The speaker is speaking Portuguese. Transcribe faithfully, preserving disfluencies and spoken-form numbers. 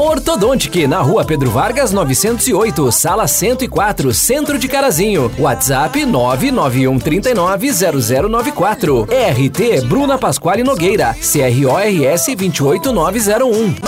Ortodontic, na rua Pedro Vargas, novecentos e oito, sala cento e quatro, Centro de Carazinho. WhatsApp nove nove um três nove zero zero nove quatro. R T Bruna Pasquale Nogueira, C R O R S dois oito nove zero um.